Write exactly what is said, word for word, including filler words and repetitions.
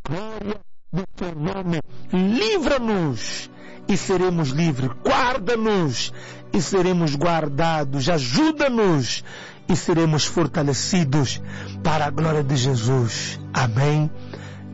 glória do teu nome. Livra-nos e seremos livres. Guarda-nos e seremos guardados. Ajuda-nos e seremos fortalecidos para a glória de Jesus. Amém.